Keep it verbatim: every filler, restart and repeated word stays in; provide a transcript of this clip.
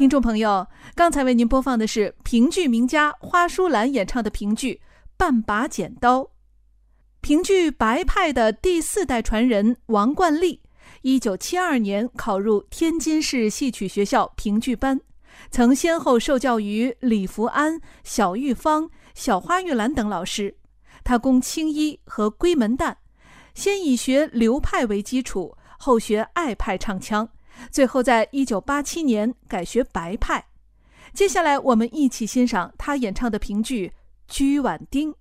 听众朋友，刚才为您播放的是评剧名家花淑兰演唱的评剧《半把剪刀》。评剧白派的第四代传人王冠丽，一九七二年考入天津市戏曲学校评剧班，曾先后受教于李福安、小玉芳、小花玉兰等老师。他攻青衣和闺门旦，先以学刘派为基础，后学爱派唱腔，最后在一九八七年改学白派。接下来我们一起欣赏他演唱的评剧《居碗町》。